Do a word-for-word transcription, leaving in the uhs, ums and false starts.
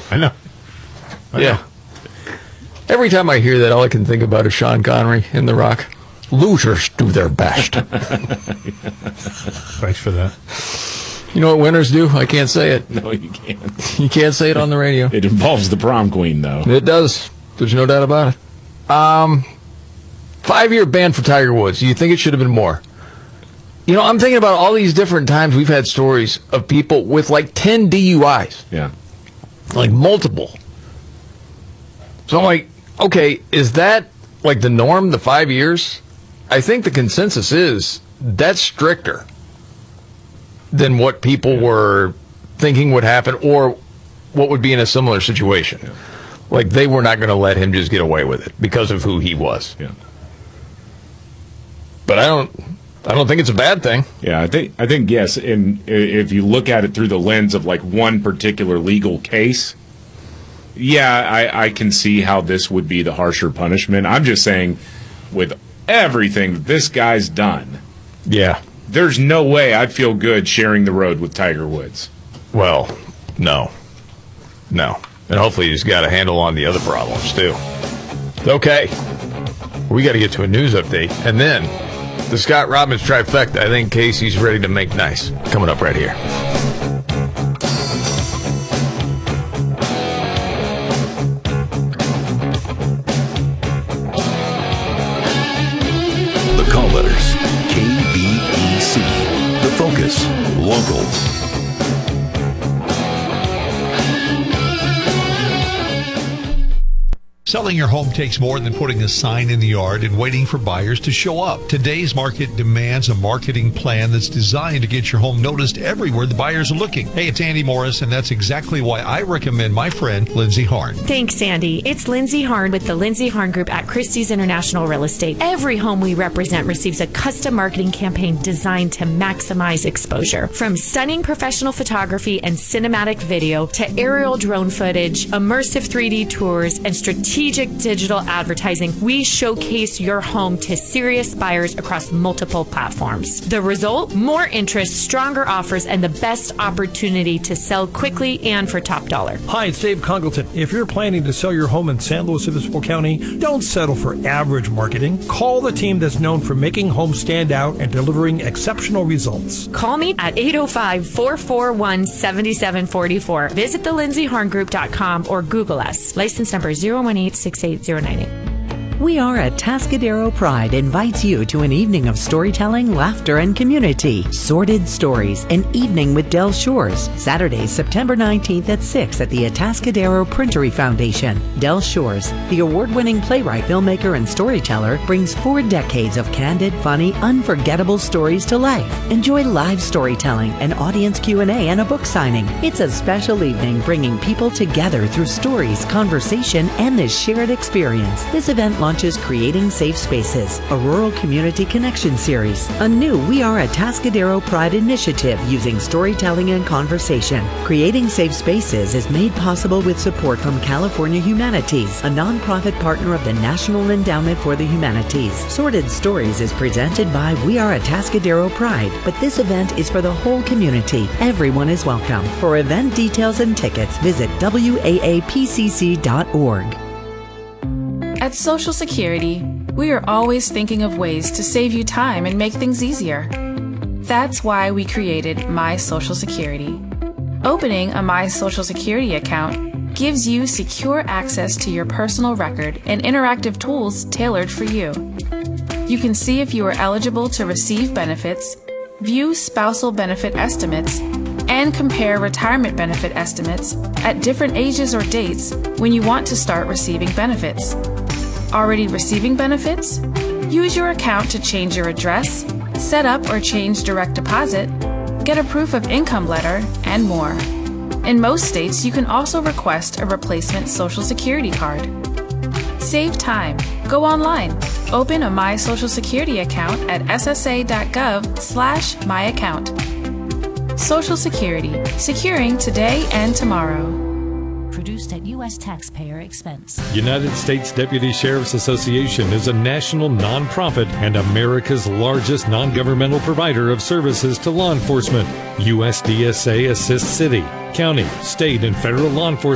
I know. I yeah. know. Every time I hear that, all I can think about is Sean Connery in The Rock. Losers do their best. Thanks for that. You know what winners do? I can't say it. No, you can't. You can't say it on the radio. It involves the prom queen, though. It does. There's no doubt about it. Um, five-year ban for Tiger Woods. Do you think it should have been more? You know, I'm thinking about all these different times we've had stories of people with like ten D U Is. Yeah. Like multiple. So I'm like, okay, is that like the norm, the five years? I think the consensus is that's stricter than what people yeah. were thinking would happen or what would be in a similar situation. Yeah. Like they were not going to let him just get away with it because of who he was. Yeah. But I don't I don't think it's a bad thing. Yeah, I think I think yes, and if you look at it through the lens of like one particular legal case, yeah, I, I can see how this would be the harsher punishment. I'm just saying, with everything this guy's done, yeah, there's no way I'd feel good sharing the road with Tiger Woods. Well, no. No. And hopefully he's got a handle on the other problems, too. Okay. We got to get to a news update. And then the Scott Robbins trifecta. I think Casey's ready to make nice. Coming up right here. The call letters, K B E C. The focus, local. Selling your home takes more than putting a sign in the yard and waiting for buyers to show up. Today's market demands a marketing plan that's designed to get your home noticed everywhere the buyers are looking. Hey, it's Andy Morris, and that's exactly why I recommend my friend Lindsay Harn. Thanks, Andy. It's Lindsay Harn with the Lindsay Harn Group at Christie's International Real Estate. Every home we represent receives a custom marketing campaign designed to maximize exposure. From stunning professional photography and cinematic video to aerial drone footage, immersive three D tours, and strategic Strategic digital advertising, we showcase your home to serious buyers across multiple platforms. The result? More interest, stronger offers, and the best opportunity to sell quickly and for top dollar. Hi, it's Dave Congleton. If you're planning to sell your home in San Luis Obispo County, don't settle for average marketing. Call the team that's known for making homes stand out and delivering exceptional results. Call me at eight oh five, four four one, seven seven four four. Visit the lindsay harn group dot com or Google us. License number zero one eight six eight zero nine eight. We Are Atascadero Pride invites you to an evening of storytelling, laughter, and community. Sordid Stories, an evening with Del Shores. Saturday, September nineteenth at six at the Atascadero Printery Foundation. Del Shores, the award-winning playwright, filmmaker, and storyteller, brings four decades of candid, funny, unforgettable stories to life. Enjoy live storytelling, an audience Q and A, and a book signing. It's a special evening bringing people together through stories, conversation, and this shared experience. This event launches Creating Safe Spaces, a rural community connection series, a new We Are Atascadero Pride initiative using storytelling and conversation. Creating Safe Spaces is made possible with support from California Humanities, a nonprofit partner of the National Endowment for the Humanities. Sordid Stories is presented by We Are Atascadero Pride, but this event is for the whole community. Everyone is welcome. For event details and tickets, visit W A A P C C dot org. At Social Security, we are always thinking of ways to save you time and make things easier. That's why we created My Social Security. Opening a My Social Security account gives you secure access to your personal record and interactive tools tailored for you. You can see if you are eligible to receive benefits, view spousal benefit estimates, and compare retirement benefit estimates at different ages or dates when you want to start receiving benefits. Already receiving benefits? Use your account to change your address, set up or change direct deposit, get a proof of income letter, and more. In most states, you can also request a replacement Social Security card. Save time. Go online. Open a My Social Security account at S S A dot gov slash my account. Social Security. Securing today and tomorrow. Produced at U S taxpayer expense. United States Deputy Sheriff's Association is a national nonprofit and America's largest non-governmental provider of services to law enforcement. U S D S A assists city, county, state, and federal law enforcement